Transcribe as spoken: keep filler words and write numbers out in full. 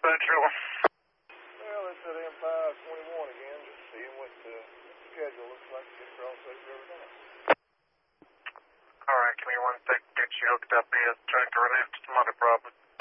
Central. Well, it's at M five twenty-one again, just seeing what the schedule looks like to get across those river now. Alright, give me one sec to get you hooked up here. Trying to run into some other problems.